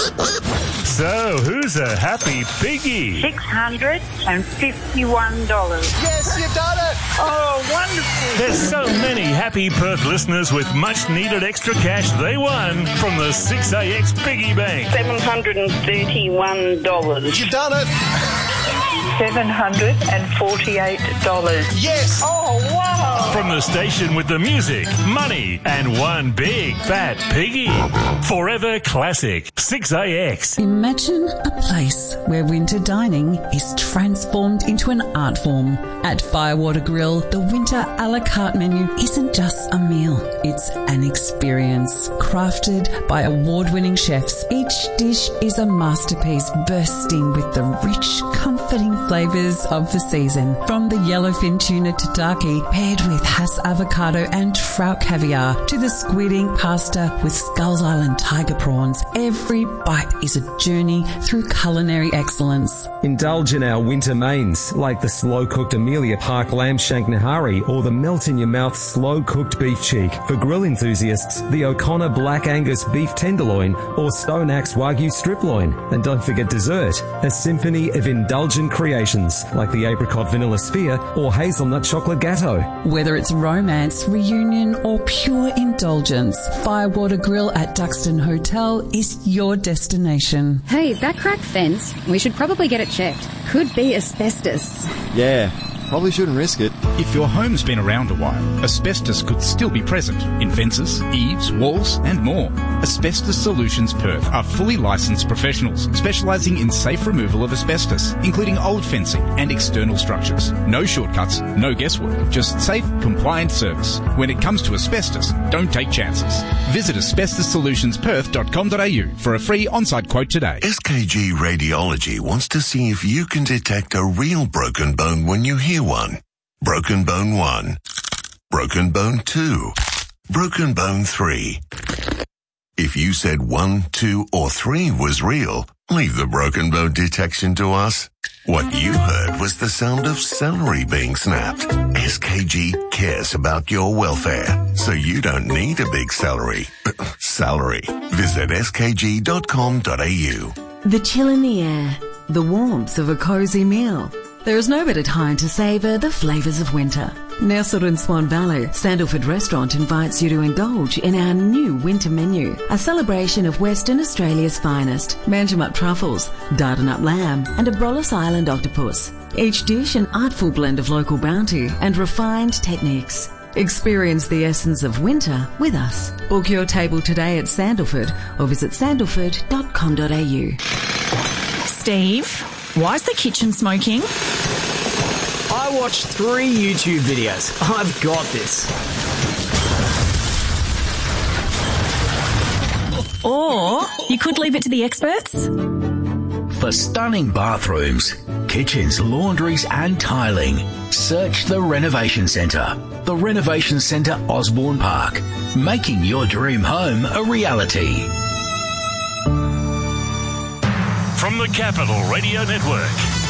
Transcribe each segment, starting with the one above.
So, who's a happy piggy? $651. Yes, you've done it! Oh, wonderful. There's so many happy Perth listeners with much-needed extra cash they won from the 6AX Piggy Bank. $731. You've done it! $748. Yes! Oh, wow. From the station with the music, money, and one big fat piggy. Forever classic 6AX. Imagine a place where winter dining is transformed into an art form. At Firewater Grill, the winter a la carte menu isn't just a meal. It's an experience. Crafted by award-winning chefs, each dish is a masterpiece bursting with the rich, comforting flavours of the season. From the yellowfin tuna tataki paired with Hass avocado and trout caviar to the squid ink pasta with Skulls Island tiger prawns, every bite is a journey through culinary excellence. Indulge in our winter mains like the slow-cooked Amelia Park lamb shank nahari or the melt-in-your-mouth slow-cooked beef cheek. For grill enthusiasts, the O'Connor Black Angus beef tenderloin or Stone Axe Wagyu strip loin. And don't forget dessert, a symphony of indulgent creations like the apricot vanilla sphere or hazelnut chocolate gatto. Whether it's romance, reunion or pure indulgence, Firewater Grill at Duxton Hotel is your destination. Hey, that cracked fence, we should probably get it checked. Could be asbestos. Yeah, probably shouldn't risk it. If your home's been around a while, asbestos could still be present in fences, eaves, walls and more. Asbestos Solutions Perth are fully licensed professionals specialising in safe removal of asbestos, including old fencing and external structures. No shortcuts, no guesswork, just safe, compliant service. When it comes to asbestos, don't take chances. Visit asbestossolutionsperth.com.au for a free on-site quote today. SKG Radiology wants to see if you can detect a real broken bone when you hear one. Broken bone 1, broken bone 2, broken bone 3. If you said 1, 2 or 3 was real, leave the broken bone detection to us. What you heard was the sound of celery being snapped. SKG cares about your welfare, so you don't need a big salary. Visit skg.com.au. The chill in the air, the warmth of a cosy meal. There is no better time to savour the flavours of winter. Nestled in Swan Valley, Sandalford Restaurant invites you to indulge in our new winter menu, a celebration of Western Australia's finest, Manjimup truffles, Dardanup lamb and Abrolhos Island octopus. Each dish an artful blend of local bounty and refined techniques. Experience the essence of winter with us. Book your table today at Sandalford or visit sandalford.com.au. Steve, why is the kitchen smoking? I watched 3 YouTube videos. I've got this. Or you could leave it to the experts. For stunning bathrooms, kitchens, laundries and tiling, search the Renovation Centre. The Renovation Centre Osborne Park, making your dream home a reality. From the Capital Radio Network,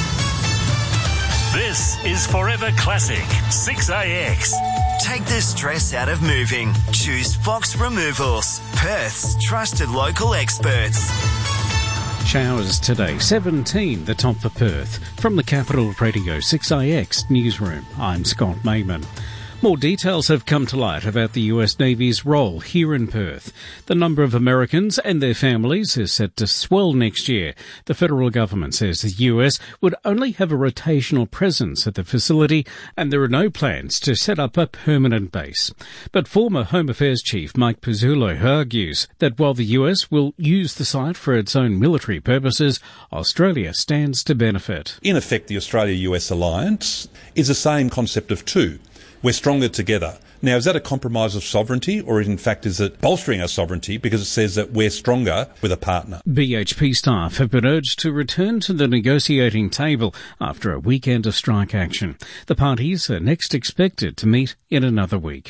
this is Forever Classic 6AX. Take the stress out of moving. Choose Fox Removals, Perth's trusted local experts. Showers today, 17, the top for Perth. From the Capital Radio 6AX newsroom, I'm Scott Mayman. More details have come to light about the US Navy's role here in Perth. The number of Americans and their families is set to swell next year. The federal government says the US would only have a rotational presence at the facility and there are no plans to set up a permanent base. But former Home Affairs Chief Mike Pizzullo argues that while the US will use the site for its own military purposes, Australia stands to benefit. In effect, the Australia-US alliance is the same concept of two. We're stronger together. Now, is that a compromise of sovereignty, or in fact is it bolstering our sovereignty because it says that we're stronger with a partner? BHP staff have been urged to return to the negotiating table after a weekend of strike action. The parties are next expected to meet in another week.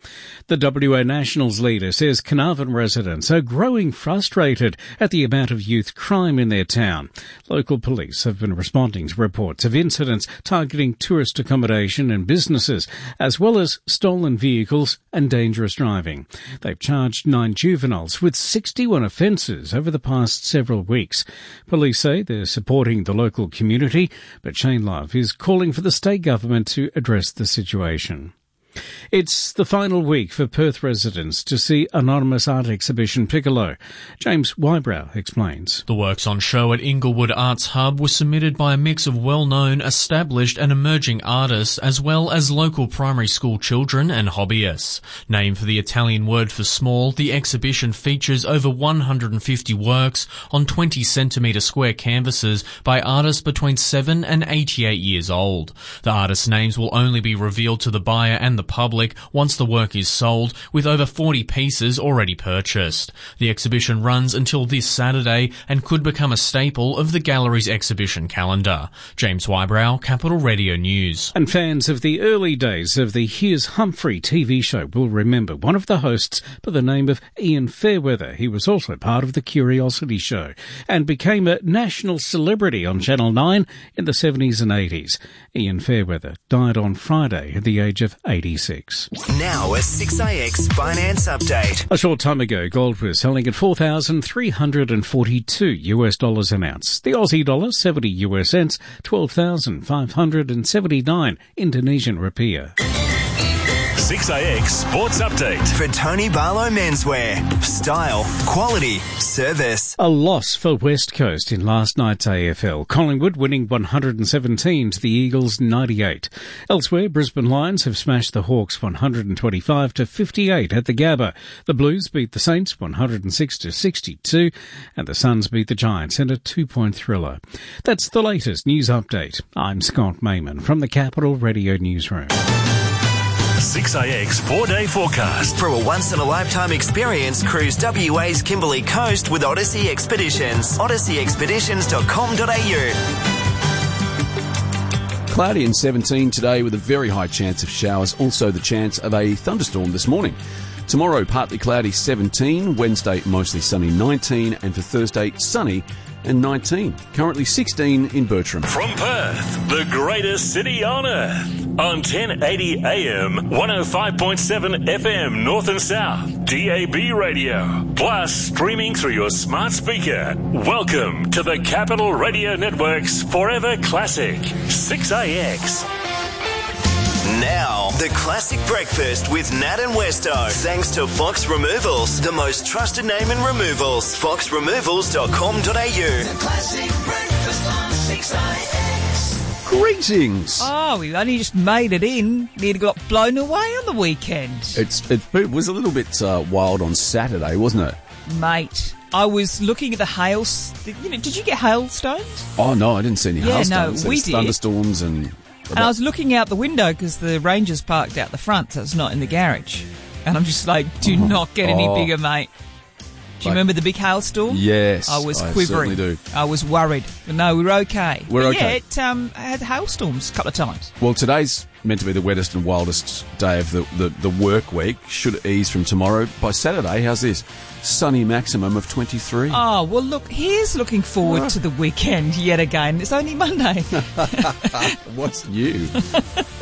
The WA Nationals leader says Carnarvon residents are growing frustrated at the amount of youth crime in their town. Local police have been responding to reports of incidents targeting tourist accommodation and businesses, as well as stolen vehicles and dangerous driving. They've charged 9 juveniles with 61 offences over the past several weeks. Police say they're supporting the local community, but Shane Love is calling for the state government to address the situation. It's the final week for Perth residents to see anonymous art exhibition Piccolo. James Wybrow explains. The works on show at Inglewood Arts Hub were submitted by a mix of well-known, established and emerging artists, as well as local primary school children and hobbyists. Named for the Italian word for small, the exhibition features over 150 works on 20-centimetre square canvases by artists between 7 and 88 years old. The artists' names will only be revealed to the buyer and the public once the work is sold, with over 40 pieces already purchased. The exhibition runs until this Saturday and could become a staple of the gallery's exhibition calendar. James Wybrow, Capital Radio News. And fans of the early days of the Here's Humphrey TV show will remember one of the hosts by the name of Ian Fairweather. He was also part of the Curiosity Show and became a national celebrity on Channel 9 in the 70s and 80s. Ian Fairweather died on Friday at the age of 86. Now a 6AX finance update. A short time ago, gold was selling at $4,342 an ounce. The Aussie dollar, 70 US cents, 12,579 Indonesian rupiah. 6AX Sports Update. For Tony Barlow Menswear. Style, quality, service. A loss for West Coast in last night's AFL. Collingwood winning 117 to the Eagles 98. Elsewhere, Brisbane Lions have smashed the Hawks 125 to 58 at the Gabba. The Blues beat the Saints 106 to 62 and the Suns beat the Giants in a 2-point thriller. That's the latest news update. I'm Scott Mayman from the Capital Radio Newsroom. 6AX 4-day forecast. For a once-in-a-lifetime experience, cruise WA's Kimberley Coast with Odyssey Expeditions. odysseyexpeditions.com.au. Cloudy and 17 today with a very high chance of showers. Also the chance of a thunderstorm this morning. Tomorrow, partly cloudy 17. Wednesday, mostly sunny 19. And for Thursday, sunny and 19. Currently 16 in Bertram. From Perth, the greatest city on earth. On 1080 AM, 105.7 FM North and South, DAB radio. Plus streaming through your smart speaker. Welcome to the Capital Radio Network's Forever Classic, 6AX. Now, the classic breakfast with Nat and Westo. Thanks to Fox Removals, the most trusted name in removals. foxremovals.com.au. The classic breakfast on 6AX. Greetings. Oh, we only just made it in. Nearly got blown away on the weekend. It was a little bit wild on Saturday, wasn't it? Mate, I was looking at the hail. Did you get hailstones? Oh, no, I didn't see any hailstones. No, we did. Thunderstorms and I was looking out the window because the Ranger's parked out the front, so it's not in the garage. And I'm just like, do not get any bigger, mate. Do you remember the big hailstorm? Yes. I was I quivering. certainly do. I was worried. But no, we're okay. We're okay. Yeah, it had hailstorms a couple of times. Well, today's meant to be the wettest and wildest day of the work week. Should ease from tomorrow. By Saturday, how's this? Sunny maximum of 23. Oh, well, look, here's looking forward to the weekend yet again. It's only Monday. What's new?